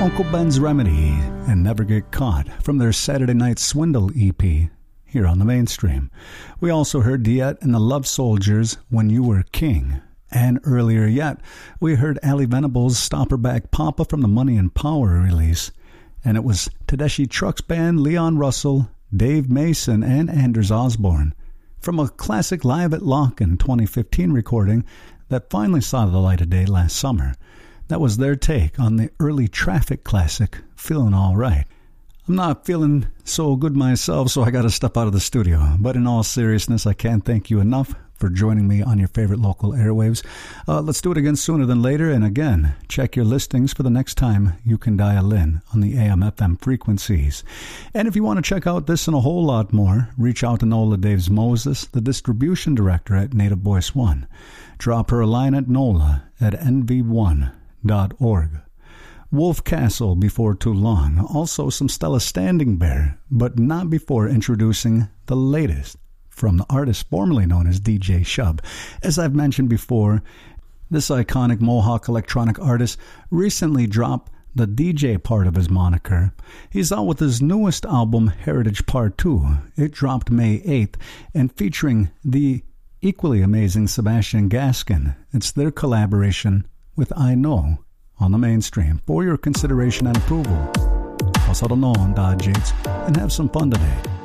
Uncle Ben's Remedy and Never Get Caught from their Saturday Night Swindle EP here on the Mainstream. We also heard Diet and the Love Soldiers, When You Were King. And earlier yet, we heard Ali Venables' Stopper Back Papa from the Money and Power release. And it was Tedeschi Trucks Band, Leon Russell, Dave Mason, and Anders Osborne from a classic Live at Locken 2015 recording that finally saw the light of day last summer. That was their take on the early Traffic classic, Feeling All Right. I'm not feeling so good myself, so I got to step out of the studio. But in all seriousness, I can't thank you enough for joining me on your favorite local airwaves. Let's do it again sooner than later. And again, check your listings for the next time you can dial in on the AM/FM frequencies. And if you want to check out this and a whole lot more, reach out to Nola Daves Moses, the distribution director at Native Voice One. Drop her a line at nola@nv1.org. Wolf Castle before too long. Also some Stella Standing Bear, but not before introducing the latest from the artist formerly known as DJ Shub. As I've mentioned before, this iconic Mohawk electronic artist recently dropped the DJ part of his moniker. He's out with his newest album, Heritage Part 2. It dropped May 8th, and featuring the equally amazing Sebastian Gaskin. It's their collaboration with I Know on the Mainstream for your consideration and approval. Also, don't know on Dodge and have some fun today.